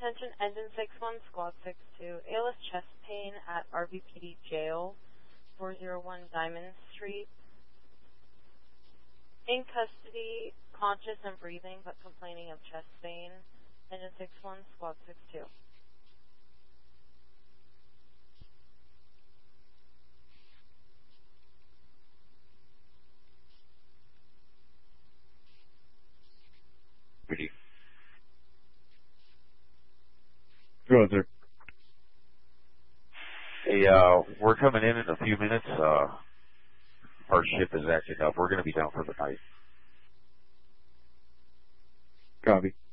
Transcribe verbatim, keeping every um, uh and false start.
attention, engine six one, squad six two. A L S chest pain at R V P D jail, four oh one Diamond Street. In custody, conscious and breathing, but complaining of chest pain. Engine six one, squad six two. Pretty. Go ahead, sir. Hey, uh, we're coming in in a few minutes. Uh, our ship is acting up. We're going to be down for the night. Copy.